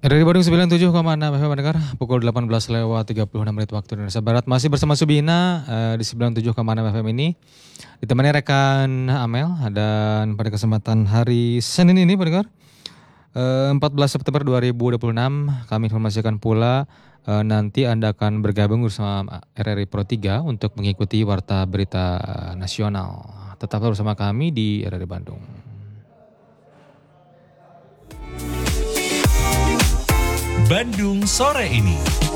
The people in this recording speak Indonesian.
Dari Bandung 97,6 FM mendengar pukul 18:36 waktu Indonesia Barat. Masih bersama Subina di 97,6 FM ini. Ditemani rekan Amel dan pada kesempatan hari Senin ini pendengar 14 September 2026 kami informasikan pula nanti Anda akan bergabung bersama RRI Pro 3 untuk mengikuti Warta Berita Nasional. Tetaplah bersama kami di RRI Bandung. Bandung sore ini.